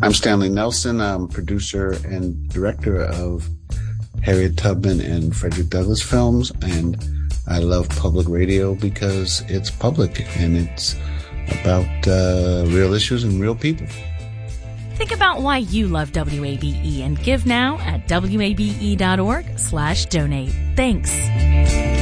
I'm Stanley Nelson. I'm producer and director of Harriet Tubman and Frederick Douglass films, and I love public radio because it's public and it's about real issues and real people. Think about why you love WABE and give now at wabe.org/donate. Thanks.